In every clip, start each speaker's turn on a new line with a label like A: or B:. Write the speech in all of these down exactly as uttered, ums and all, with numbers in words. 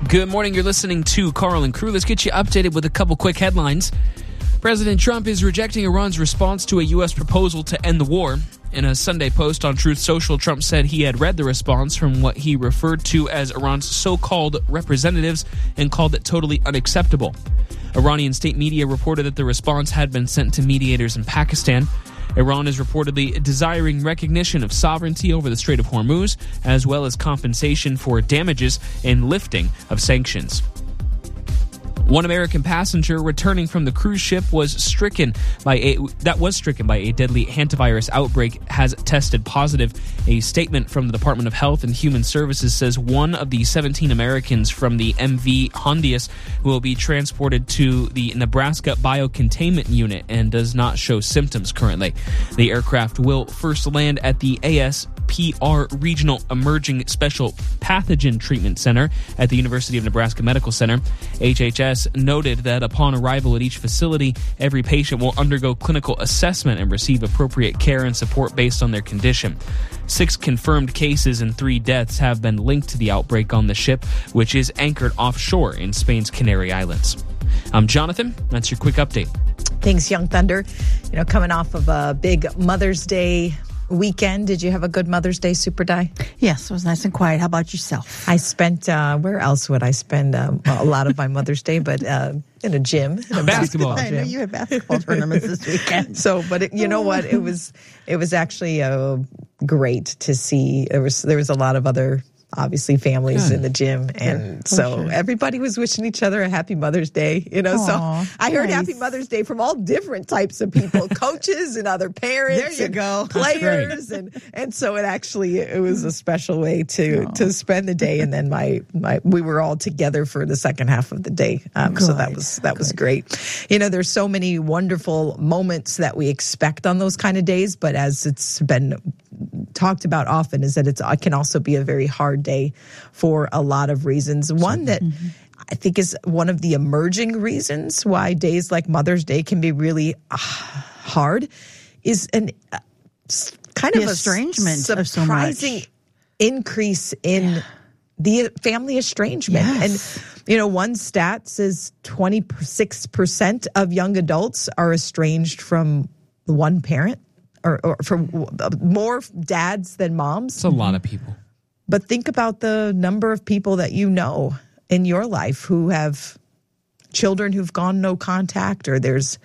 A: Good morning. You're listening to Carl and Crew. Let's get you updated with a couple quick headlines. President Trump is rejecting Iran's response to a U S proposal to end the war. In a Sunday post on Truth Social, Trump said he had read the response from what he referred to as Iran's so-called representatives and called it totally unacceptable. Iranian state media reported that the response had been sent to mediators in Pakistan. Iran is reportedly desiring recognition of sovereignty over the Strait of Hormuz, as well as compensation for damages and lifting of sanctions. One American passenger returning from the cruise ship was stricken by a that was stricken by a deadly hantavirus outbreak has tested positive. A statement from the Department of Health and Human Services says one of the seventeen Americans from the M V Hondius will be transported to the Nebraska Biocontainment Unit and does not show symptoms currently. The aircraft will first land at the A S P R Regional Emerging Special Pathogen Treatment Center at the University of Nebraska Medical Center. H H S noted that upon arrival at each facility, every patient will undergo clinical assessment and receive appropriate care and support based on their condition. Six confirmed cases and three deaths have been linked to the outbreak on the ship, which is anchored offshore in Spain's Canary Islands. I'm Jonathan. That's your quick update.
B: Thanks, Young Thunder. You know, coming off of a big Mother's Day weekend. Did you have a good Mother's Day, Super Di?
C: Yes, it was nice and quiet. How about yourself?
B: I spent, uh, where else would I spend um, a lot of my Mother's Day, but uh, in a gym. In a
A: basketball
C: I know you had basketball tournaments this weekend.
B: So, but it, you know what? It was it was actually uh, great to see. There was there was a lot of other, obviously, families
A: Good.
B: in the gym. And
C: Good.
B: so
C: Sure.
B: everybody was wishing each other a happy Mother's Day, you know.
C: Aw,
B: so I heard
C: nice.
B: Happy Mother's Day from all different types of people, coaches and other parents.
C: There you
B: and
C: go.
B: Players. And, and so it actually, it was a special way to, to spend the day. And then my, my, we were all together for the second half of the day. Um, so that
C: Good.
B: was, that was
C: Good.
B: great. You know, there's so many wonderful moments that we expect on those kind of days, but as it's been talked about often is that it's, it can also be a very hard day for a lot of reasons. One that mm-hmm. I think is one of the emerging reasons why days like Mother's Day can be really uh, hard is an uh, kind
C: the
B: of a
C: estrangement
B: surprising
C: of so much.
B: increase in yeah. the family estrangement.
C: Yes.
B: And, you know, one stat says twenty-six percent of young adults are estranged from one parent. Or, or from more dads than moms.
A: It's a lot of people.
B: But think about the number of people that you know in your life who have children who've gone no contact, or there's,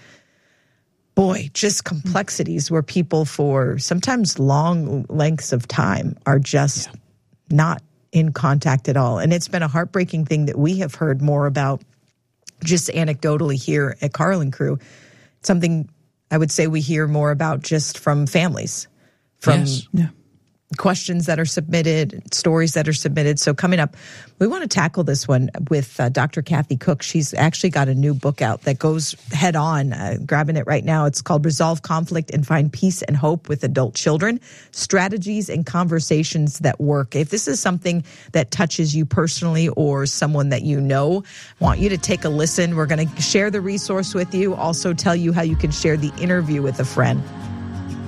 B: boy, just complexities where people for sometimes long lengths of time are just yeah. not in contact at all. And it's been a heartbreaking thing that we have heard more about just anecdotally here at Carl and Crew. Something I would say we hear more about just from families, from
A: yes.
C: yeah.
B: questions that are submitted, stories that are submitted. So coming up, we want to tackle this one with uh, Doctor Kathy Cook. She's actually got a new book out that goes head on, uh, grabbing it right now. It's called Resolve Conflict and Find Peace and Hope with Adult Children, Strategies and Conversations That Work. If this is something that touches you personally or someone that you know, I want you to take a listen. We're going to share the resource with you, also tell you how you can share the interview with a friend.